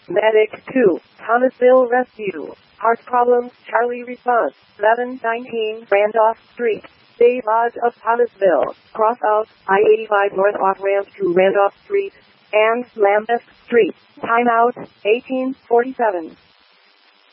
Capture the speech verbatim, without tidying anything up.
Medic two, Thomasville Rescue. Heart problems, Charlie response. eleven nineteen Randolph Street. State Lodge of Thomasville. Cross out I eighty-five north off ramp to Randolph Street and Lambeth Street. Timeout eighteen forty-seven.